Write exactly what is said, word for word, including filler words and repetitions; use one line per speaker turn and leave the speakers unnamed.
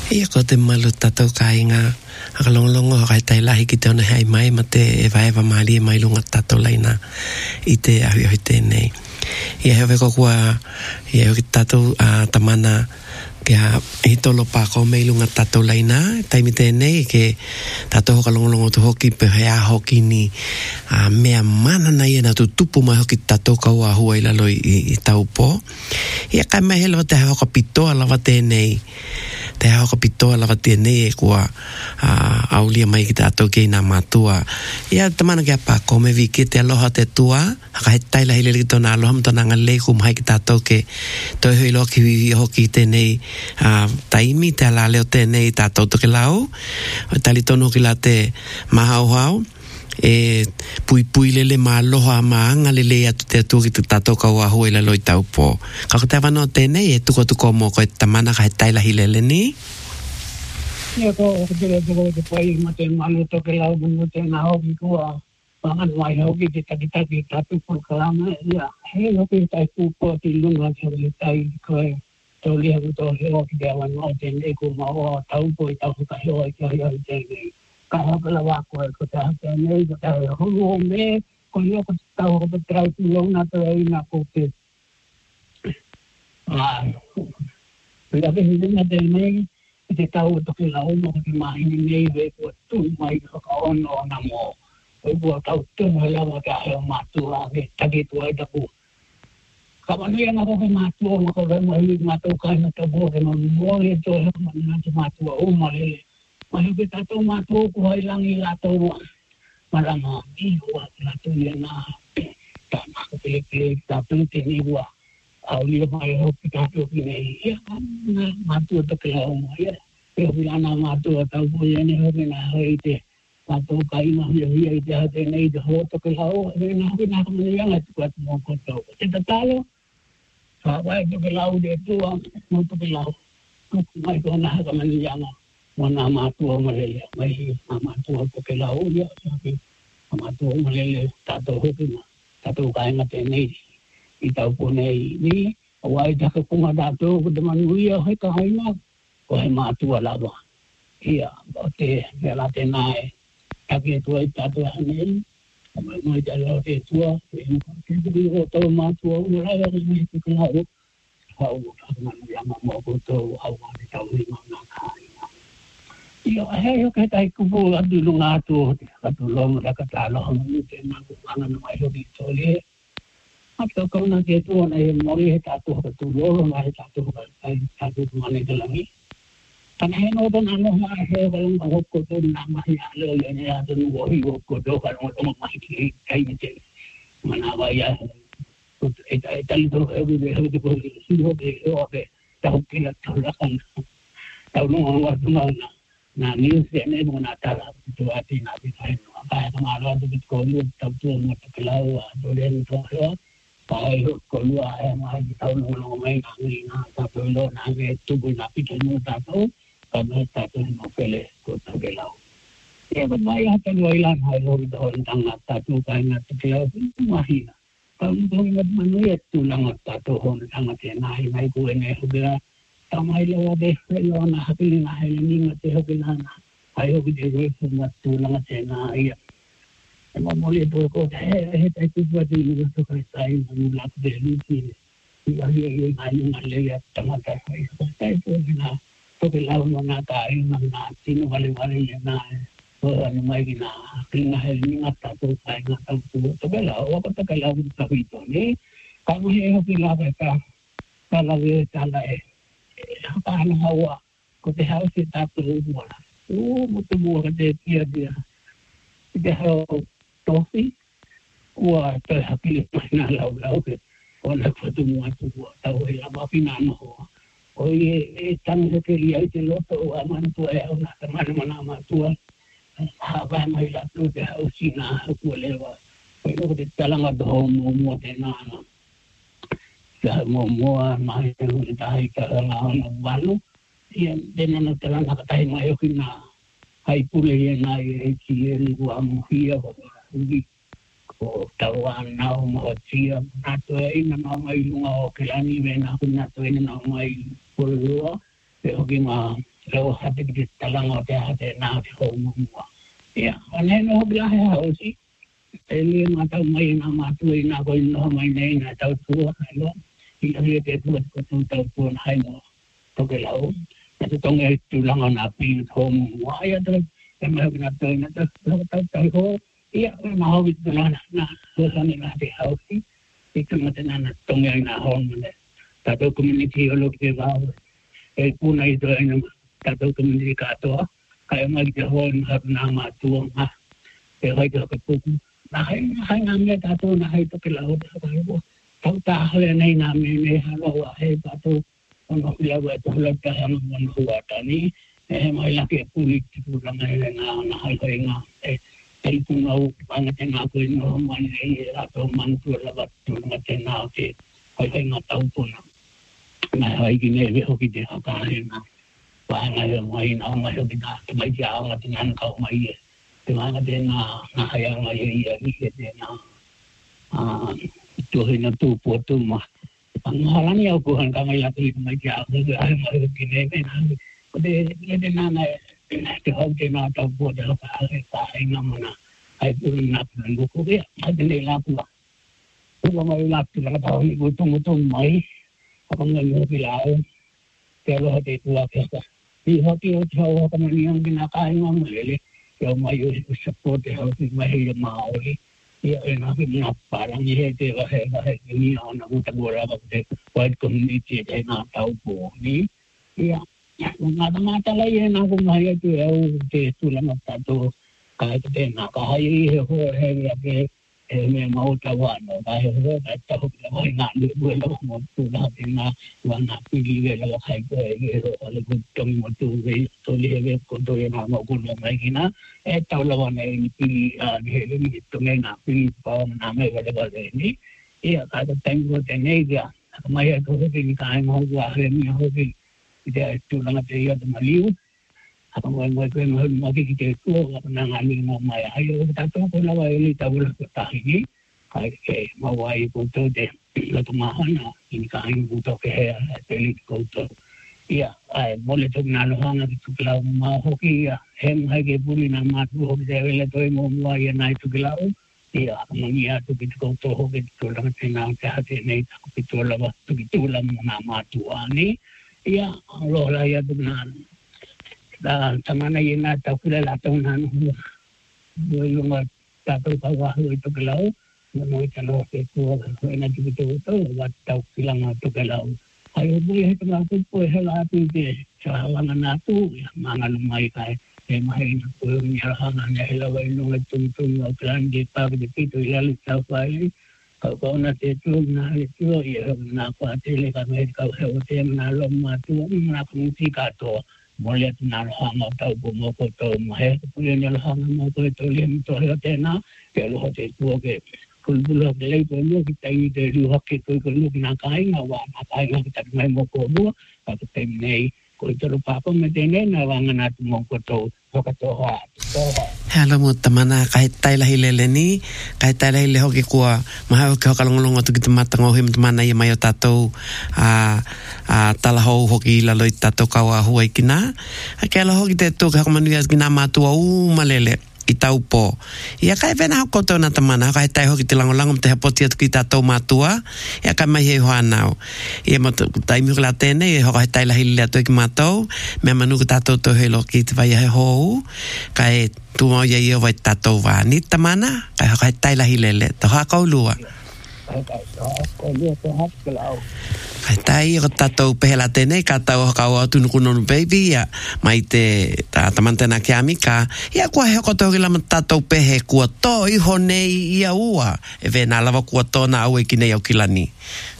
Ia ko te malu tatou kāinga akalongolongo kai tai lahi ki te ona hei mai ma te e vai wa mali mai lunga tatou laina i te ahi ahi tēnei. Ia hewe ko kua ia ki tatou uh, tamana kia hitolo pāko mei lunga tatou laina taimi tēnei ke tatou hokalongolongo tu hoki pe hea hoki ni uh, mea mana na ia na tu tupu mai hoki tatou kaua hua i lalo i, i tau po. Ia kai mai hela te hawaka pitoa lawa tēnei te hawaka pitoa lawa tēnei e kua uh, aulia mai ki tatou kei nā mātua. Ia tamana kia pāko me vi ki te aloha te tua haka he taila hile li tona aloha mtona ngalei kumhai ki tatou ke toi hui loa ki vivi hoki tēnei Uh, taimi te ala leo tēnei tātou toke lau o tali tono ki la te mahau hau e pui pui lele ma aloha maanga lele atu te atu ki te tātou kau ahu e la loi tau po kako te wano tēnei e tuko tuko mo koe tamana ka he taila hilele ni
ia ko o te tuko te pai ma te malu toke lau mo te nga hoki kua pangan mai hoki te takitaki tatu pulkalama ia he hoki tai kupo ti lunga te hoki tai koe tau liha ku tau heo ki te awan o tēnei ku mao tau po i tau ka heo i te heo i tēnei. Ka hapela wako e ko te hapea nei, ko te heo hongo o me, ko heo ko te tau ko te trau tu lona te rei na ko te. Pira pehi luna tēnei, i te tau o toke lau mo ko te mahini nei ve ko tu mai ko ka ono o na mo. Ko i bua tau tunu hea mo te heo matua, ke take tua i taku. Kawanuia nga ko matua nga ko rai mahi matua kai na tabo ke ma mole to he ma na te matua o male ma he ke tato matua ko hai langi la to marama i wa la to ia na ta ma ko pele pele ta pele te ni wa au li mai ho ki tato ki nei ia na matua to ke la o ma ia e ho na matua ta ko ia ne ho na ho te matua kai na hi hi te ha te nei te ho to ke la o e na ho na ko ni nga tu ko mo ko to te tatalo Wai tu ke lau de tua, mo tu ke lau. Mai ko na ka mani yana. Mo na matua malele, mai na matua tu ke lau ya, sabi. Matua malele tato hoki na. Tato kai na te nei. I tau po nei ni, wai ta ka punga tato ko te manuia he ka haina. Ko he matua lava. Ia, o te mela te nae. Taki tua i tato hanei. Mai mai te alo te tua, e ke te o tau matua, o rai a mai te kala o. Hau, man yama mo ko to, hau ma te tau hima na kaina. Ia, hei o ke tai kupu atu lunga atu, atu longa da katalo hamu te na kupanga na mai hori tole. Apto kauna ke tua na e mori he tatu hatu loro, ma he tatu hatu tatu mane te langi. Tana he no don ano ha he galung ka hokko to na mahi ale le ne a don wo hi hokko to ka no to mahi ki kai ni te mana wa ya to e ta tali to e bi he de ko si ho de o be ta hokki la to la kan ta no wa to na na ni se ne mo na ta la to ati na bi kai no ka ta ma lo to ko ni ta to na ta la wa do le to ho pa ho ko lu a e ma ji ta no no mai na ni na ta to lo na ge tu bu na pi ke no ta to kami tato no pele ko tabe lau. Ia ko mai hata loilan hai lo do tanga tato kai na te lau mahina. Kam do ngat manuia tu langa tato hon tanga te nai mai ko ene hubira. Tamai lo de lo na hapi na hai ni ngate hubira na. Hai ho de re na tu langa te nai. Ema mole do ko he he tai tu ba de ni to kai sai na la de ni ti. Ia ia ia mai na le ya tanga ta hai. Tai ko na Toke lau no na ka ina na tino vale vale na o anu mai na kina he ni ngata to kai na ta tu toke lau o ka toke lau ta hito ni ka mo he ho pila ka ka la ve ta la e ka na hawa ko te hau se ta tu mo la o mo te mo ka te tia dia te hau tofi o te hakili na lau lau ke o na ko tu mo tu ta o la ma pina no Oye, están de que ya te lo to aman tu e una semana mana tu ha ba mai la tu de usina ku lewa. Pero de talanga do mo mo de na na. Ya mo mo mai te hu ta hai ka na na balu. Y de na talanga ka tai mai ku na. Hai pule ye na e ki e ku am hia ko ko tawan na mo tia na to e na mai lunga o ke ani ve na ku na to e na mai Polua, pero que ma lo hati ki talanga te hate na te ho mua ia ane no bia he hausi ele mata mai na matu ina ko no mai nei na tau tu no i ane te tu ko tu tau tu hai no to ke lau na te tonge tu langa na pi ho mua ia te te mai na te na te tau tau ho ia na ho tu na na so sa ni na te hausi i te mata na tonge na ho ne ta to community lo ke va e puna i to ina ta to community ka to kai mai te ho na na ma tu ma e hai te ko pu na hai hai na me ta to na hai to ke lau ta ka ho tau ta hale nei na me me halo wa he ta to ono la wa to la ta ha mo no wa ta ni e mai la ke puli tu la mai na na hai kai na e e tu no anga te na ko no mai nei la to man tu la wa tu ma te na te hai kai na tau puna na hai ki ne ve ho ki te ha ka he na wa na yo mai na mai ho ki ta mai ja nga te nan ka mai e te mana te na na hai nga ye ye ki te na ah tu he na tu po tu ma ang halani au ko han ka mai la ki mai ja nga ai mai ho ki ne me na ko de le de na na te ho te na ta po de ka ai ka ai na mana ai pu na pu ko ke ai de la pu ko mai la pu la ta ni ko tu tu mai ko ngai yo ki la te lo te tu a ke i ho ki o tau ka ni ang na ka ai ngam le yo mai yo support te ho ki mai he ma o li ia e na ki na para ni he te wa he wa he ni ona ku ta bora ba te white community te na tau po ni ia na ma ta la ye na ku mai te o te tu la ma ta to ka te na ka hai he ho he ya ke e me mau ta wa no ka he ho ta ta ho la mai na lu bu la mo tu la te na wa na pi li ve la khai ko e ho le ku tong mo tu ve to li ve ko do ya na mo ku no mai kina e ta la wa nei ni pi a ni le ni to me na pi pa na me va le va de ni e a ka ta ngo te nei ga mai a ko ke ni ka mo wa he ni ho ke ide tu la te ya de maliu apa mo mo ko mo mo ki te ko na nga ni mo mai ai o ta to ko la wa ni ta bu la ta hi kai ke mo wa i ko to de la to ma na ni ka ai bu to ke he te li ko to ia ai mo le to na lo hanga tu la ma ho ki ia hem hai ke bu ni na ma tu ho de le to mo mo ai na tu la ia mo ni a tu ki ko to ho ke to la te na ta te nei ta ki to la wa tu ki to la na ma tu ani ia lo la ia tu na da tamana ina ta kula la ta una no yo yo ma ta to ka wa ho to kala no ta no ke ko na ti to to wa ta kila ma to kala ai bu he ta ko po he la ti ke cha la na tu ma nga lu mai kai e mai na ko ni ha na ne la wa no le tu tu no gran de pa de pi to ya li ta fa ai ka ko na te tu na le tu ye na pa te le ka me ka he o te na lo ma tu na ku ti ka to Mulai tunar hanga tau bumo ko tau mahe punya nyal hanga mo ko to lem to he tena ke lo te tu ke kul bulo ke le ko lo kita i de lu hak ke ko lo na kai na wa na kai na kita mai mo ko mo ka te nei ko te ro pa ko me te nei na wa na tu mo ko to ko ka to ha to
Hala mo tamana kai tai la hilele ni kai tai la hile hoki kua maha hoki hoka longolongo tu ki te matanga o him tamana i mai o tatou a a tala hou hoki la loi tatou kaua hua i kina a ke ala hoki te toke haka manuia kina matua u malele i tau po. Ia kai vena hau koutou na tamana, kai tai hoki te langolango te hapoti atu ki tātou mātua, ia kai mai hei hoa nao. Ia mo tai miho la tēne, ia hoka hei tai la hili lea toi ki mātou, mea manu ki tātou tau hei loki te vai hei hou, kai tu mau ia ia vai tātou wā. Ni tamana, kai hoka hei tai la hili lea, tau haka ulua.
Kai kai lua te hapka lau.
Kai tai o tātou pehela tēnei, ka tau haka o atu nuku nonu baby, ia mai te tamantena ki amika, ia kua heko tau ki lama tātou pehe kua tō iho nei ia ua, e vena lava kua tō na au e ki nei au kilani.